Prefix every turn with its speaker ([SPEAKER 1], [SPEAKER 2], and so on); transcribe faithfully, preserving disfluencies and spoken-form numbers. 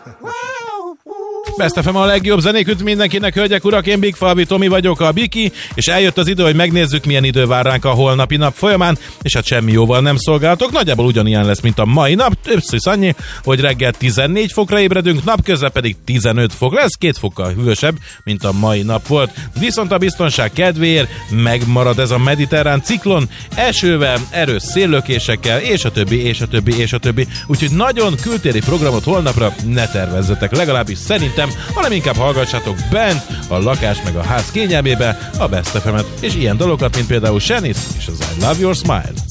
[SPEAKER 1] Best ef em a legjobb zenék mindenkinek, hölgyek, urak, én Big Falvi Tomi vagyok, a Biki, és eljött az idő, hogy megnézzük, milyen idő vár ránk a holnapi nap folyamán, és hát semmi jóval nem szolgáltok, nagyjából ugyanilyen lesz, mint a mai nap, többször annyi, hogy reggel tizennégy fokra ébredünk, napközben pedig tizenöt fok lesz, két fokkal hűvösebb, mint a mai nap volt. Viszont a biztonság kedvéért megmarad ez a mediterrán ciklon, esővel, erős széllökésekkel, és a többi, és a többi, és a többi, úgyhogy nagyon kültéri programot holnapra ne tervezzetek, legalábbis szerintem, hanem inkább hallgassátok bent a lakás meg a ház kényelmébe a Best ef emet, és ilyen dolgokat, mint például Shanice és az I Love Your Smile.